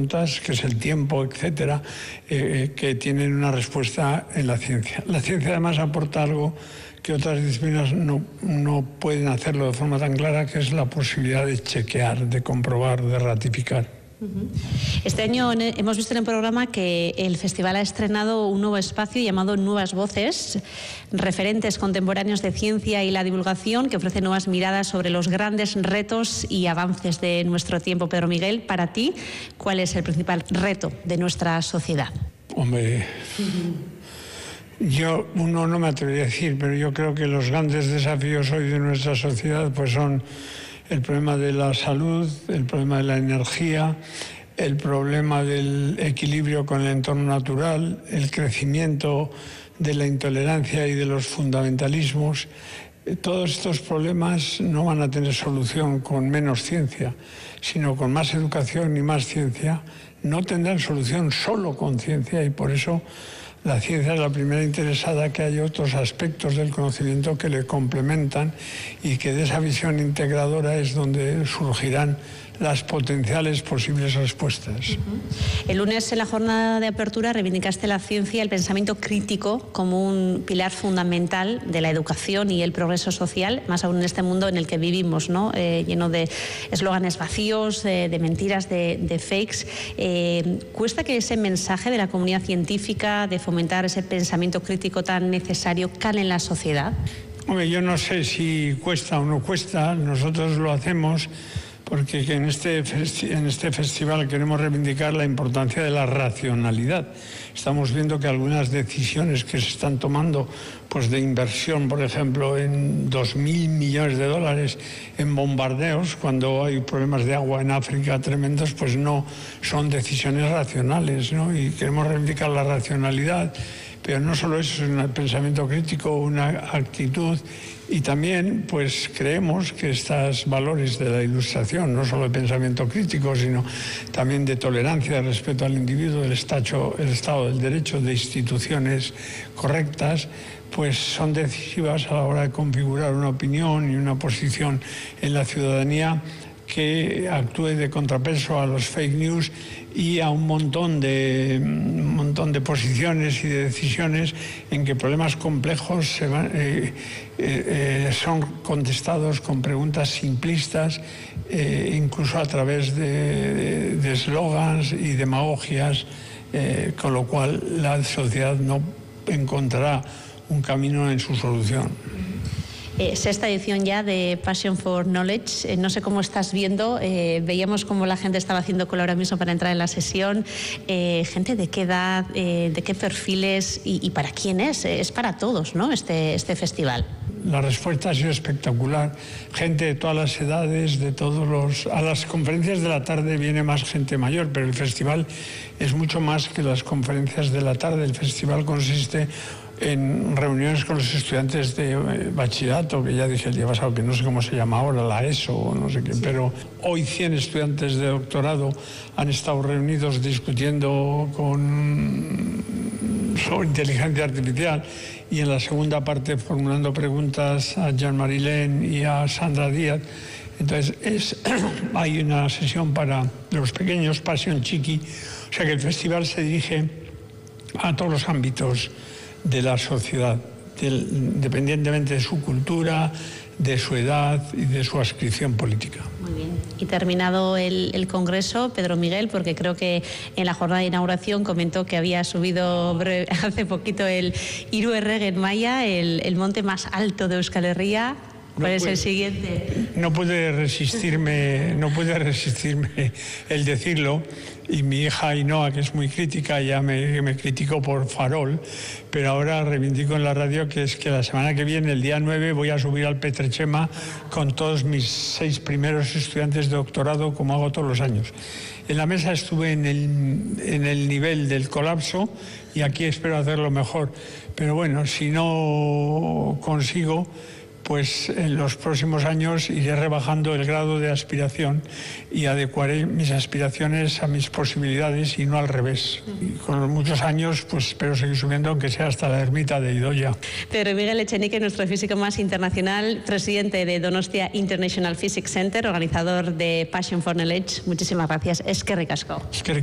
preguntas, que es el tiempo, etcétera, que tienen una respuesta en la ciencia. La ciencia además aporta algo que otras disciplinas no pueden hacerlo de forma tan clara, que es la posibilidad de chequear, de comprobar, de ratificar. Este año hemos visto en el programa que el festival ha estrenado un nuevo espacio llamado Nuevas Voces, referentes contemporáneos de ciencia y la divulgación, que ofrece nuevas miradas sobre los grandes retos y avances de nuestro tiempo. Pedro Miguel, para ti, ¿cuál es el principal reto de nuestra sociedad? Hombre, no me atrevería a decir, pero yo creo que los grandes desafíos hoy de nuestra sociedad pues son el problema de la salud, el problema de la energía, el problema del equilibrio con el entorno natural, el crecimiento de la intolerancia y de los fundamentalismos. Todos estos problemas no van a tener solución con menos ciencia, sino con más educación y más ciencia. No tendrán solución solo con ciencia, y por eso la ciencia es la primera interesada, que hay otros aspectos del conocimiento que le complementan y que de esa visión integradora es donde surgirán las potenciales posibles respuestas. El lunes, en la jornada de apertura, reivindicaste la ciencia y el pensamiento crítico como un pilar fundamental de la educación y el progreso social, más aún en este mundo en el que vivimos, ¿no? Lleno de eslóganes vacíos, de mentiras, de fakes. ¿Cuesta que ese mensaje de la comunidad científica, de fomentar ese pensamiento crítico tan necesario, cale en la sociedad? Hombre, yo no sé si cuesta o no cuesta, nosotros lo hacemos porque en este festival queremos reivindicar la importancia de la racionalidad. Estamos viendo que algunas decisiones que se están tomando, pues de inversión, por ejemplo, en 2.000 millones de dólares en bombardeos, cuando hay problemas de agua en África tremendos, pues no son decisiones racionales, ¿no? Y queremos reivindicar la racionalidad. Pero no solo eso, es un pensamiento crítico, una actitud, y también pues creemos que estos valores de la Ilustración, no solo de pensamiento crítico, sino también de tolerancia, de respeto al individuo, del Estado del Derecho, de instituciones correctas, pues son decisivas a la hora de configurar una opinión y una posición en la ciudadanía que actúe de contrapeso a los fake news y a un montón de posiciones y de decisiones en que problemas complejos son contestados con preguntas simplistas, incluso a través de eslogans y demagogias, con lo cual la sociedad no encontrará un camino en su solución. Sexta edición ya de Passion for Knowledge. No sé cómo estás viendo, veíamos cómo la gente estaba haciendo cola ahora mismo para entrar en la sesión. Gente de qué edad, de qué perfiles y para quién es. Es para todos, ¿no? Este festival. La respuesta ha sido espectacular. Gente de todas las edades, de todos los... A las conferencias de la tarde viene más gente mayor, pero el festival es mucho más que las conferencias de la tarde. El festival consiste en reuniones con los estudiantes de bachillerato, que ya dije el día pasado que no sé cómo se llama ahora, la ESO o no sé qué, pero hoy 100 estudiantes de doctorado han estado reunidos discutiendo sobre inteligencia artificial, y en la segunda parte formulando preguntas a Jean-Marie Len y a Sandra Díaz. Entonces hay una sesión para los pequeños, Passion Chiqui, o sea que el festival se dirige a todos los ámbitos de la sociedad, independientemente de su cultura, de su edad y de su adscripción política. Muy bien. Y terminado el congreso, Pedro Miguel, porque creo que en la jornada de inauguración comentó que había subido hace poquito el Iru Erregen Maia, el monte más alto de Euskal Herria. ¿Cuál es el siguiente? No puede resistirme el decirlo, y mi hija Ainhoa, que es muy crítica, ya me criticó por farol, pero ahora reivindico en la radio que es que la semana que viene, el día 9, voy a subir al Petrechema con todos mis 6 primeros estudiantes de doctorado, como hago todos los años. En la mesa estuve en el nivel del colapso, y aquí espero hacerlo mejor, pero bueno, si no consigo, pues en los próximos años iré rebajando el grado de aspiración y adecuaré mis aspiraciones a mis posibilidades y no al revés. Y con muchos años, pues espero seguir subiendo, aunque sea hasta la ermita de Idoia. Pedro Miguel Echenique, nuestro físico más internacional, presidente de Donostia International Physics Center, organizador de Passion for Knowledge. Muchísimas gracias. Eskerrik asko.